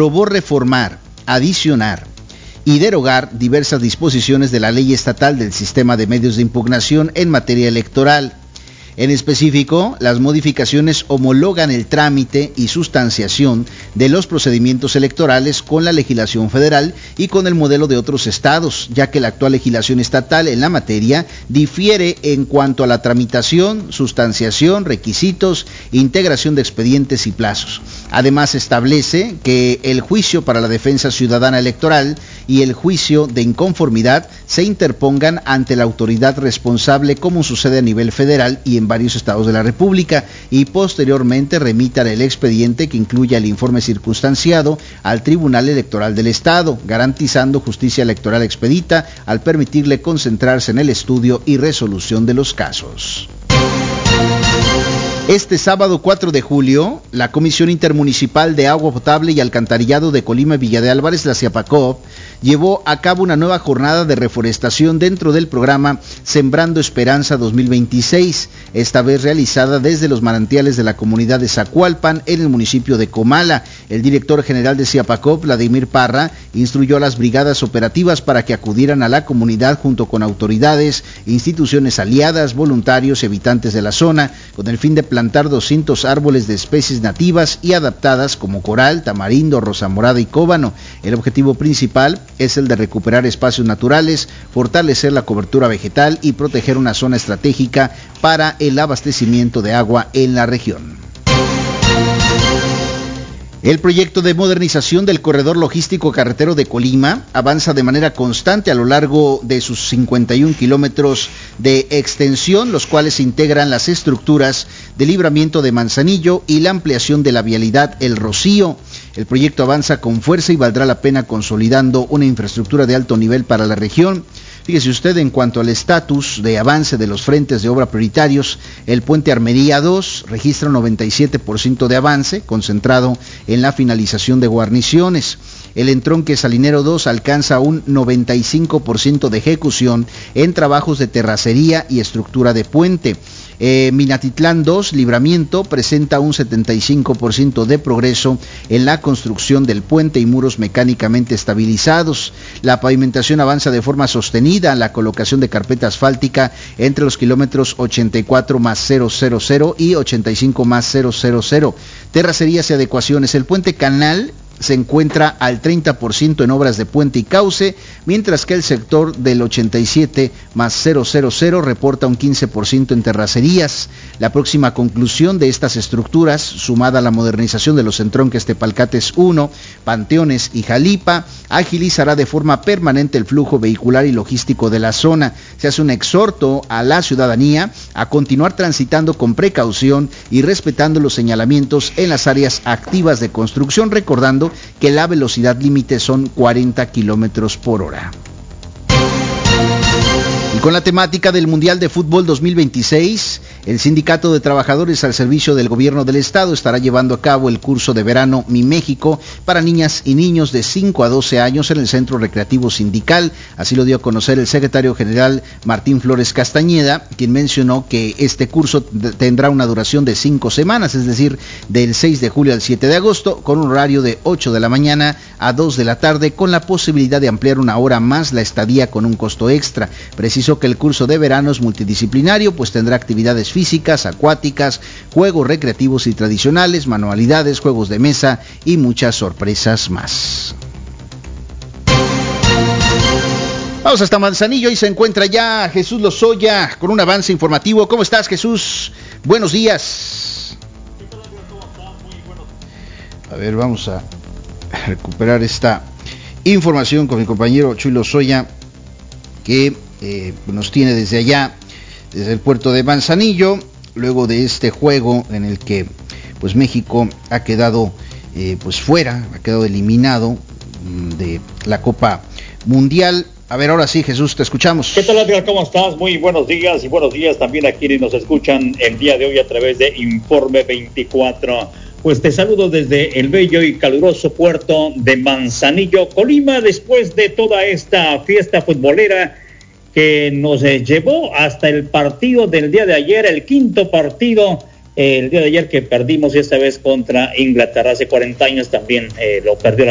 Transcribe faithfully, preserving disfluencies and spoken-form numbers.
aprobó reformar, adicionar y derogar diversas disposiciones de la Ley Estatal del Sistema de Medios de Impugnación en materia electoral. En específico, las modificaciones homologan el trámite y sustanciación de los procedimientos electorales con la legislación federal y con el modelo de otros estados, ya que la actual legislación estatal en la materia difiere en cuanto a la tramitación, sustanciación, requisitos, integración de expedientes y plazos. Además, establece que el juicio para la defensa ciudadana electoral y el juicio de inconformidad se interpongan ante la autoridad responsable, como sucede a nivel federal y en varios estados de la República, y posteriormente remitan el expediente que incluya el informe circunstanciado al Tribunal Electoral del Estado, garantizando justicia electoral expedita al permitirle concentrarse en el estudio y resolución de los casos. Este sábado cuatro de julio, la Comisión Intermunicipal de Agua Potable y Alcantarillado de Colima Villa de Álvarez, la CIAPACOP, llevó a cabo una nueva jornada de reforestación dentro del programa Sembrando Esperanza dos mil veintiséis, esta vez realizada desde los manantiales de la comunidad de Zacualpan en el municipio de Comala. El director general de CIAPACOP, Vladimir Parra, instruyó a las brigadas operativas para que acudieran a la comunidad junto con autoridades, instituciones aliadas, voluntarios y habitantes de la zona, con el fin de plantar doscientos árboles de especies nativas y adaptadas como coral, tamarindo, rosa morada y cóbano. El objetivo principal es el de recuperar espacios naturales, fortalecer la cobertura vegetal y proteger una zona estratégica para el abastecimiento de agua en la región. El proyecto de modernización del corredor logístico carretero de Colima avanza de manera constante a lo largo de sus cincuenta y un kilómetros de extensión, los cuales integran las estructuras de libramiento de Manzanillo y la ampliación de la vialidad El Rocío. El proyecto avanza con fuerza y valdrá la pena consolidando una infraestructura de alto nivel para la región. Fíjese usted, en cuanto al estatus de avance de los frentes de obra prioritarios, el puente Armería dos registra un noventa y siete por ciento de avance, concentrado en la finalización de guarniciones. El entronque Salinero dos alcanza un noventa y cinco por ciento de ejecución en trabajos de terracería y estructura de puente. Eh, Minatitlán dos, Libramiento, presenta un setenta y cinco por ciento de progreso en la construcción del puente y muros mecánicamente estabilizados. La pavimentación avanza de forma sostenida, la colocación de carpeta asfáltica entre los kilómetros ochenta y cuatro más cero cero cero y ochenta y cinco más cero cero cero. Terracerías y adecuaciones. El puente Canal se encuentra al treinta por ciento en obras de puente y cauce, mientras que el sector del ochenta y siete más cero cero cero reporta un quince por ciento en terracerías. La próxima conclusión de estas estructuras, sumada a la modernización de los entronques Tepalcates uno, Panteones y Jalipa, agilizará de forma permanente el flujo vehicular y logístico de la zona. Se hace un exhorto a la ciudadanía a continuar transitando con precaución y respetando los señalamientos en las áreas activas de construcción, recordando que la velocidad límite son cuarenta kilómetros por hora. Y con la temática del Mundial de Fútbol dos mil veintiséis, el Sindicato de Trabajadores al Servicio del Gobierno del Estado estará llevando a cabo el curso de verano Mi México para niñas y niños de cinco a doce años en el Centro Recreativo Sindical. Así lo dio a conocer el secretario general Martín Flores Castañeda, quien mencionó que este curso tendrá una duración de cinco semanas, es decir, del seis de julio al siete de agosto, con un horario de ocho de la mañana a dos de la tarde, con la posibilidad de ampliar una hora más la estadía con un costo extra. Precisó que el curso de verano es multidisciplinario, pues tendrá actividades físicas, acuáticas, juegos recreativos y tradicionales, manualidades, juegos de mesa y muchas sorpresas más. Vamos hasta Manzanillo y se encuentra ya Jesús Lozoya con un avance informativo. ¿Cómo estás, Jesús? Buenos días. A ver, vamos a recuperar esta información con mi compañero Chuy Lozoya, que eh, nos tiene desde allá, desde el puerto de Manzanillo, luego de este juego en el que pues México ha quedado eh, pues fuera, ha quedado eliminado de la Copa Mundial. A ver, ahora sí, Jesús, te escuchamos. ¿Qué tal, Edgar? ¿Cómo estás? Muy buenos días y buenos días también a quienes nos escuchan el día de hoy a través de Informe veinticuatro. Pues te saludo desde el bello y caluroso puerto de Manzanillo, Colima, después de toda esta fiesta futbolera que nos eh, llevó hasta el partido del día de ayer, el quinto partido, eh, el día de ayer que perdimos esta vez contra Inglaterra. Hace cuarenta años también eh, lo perdió la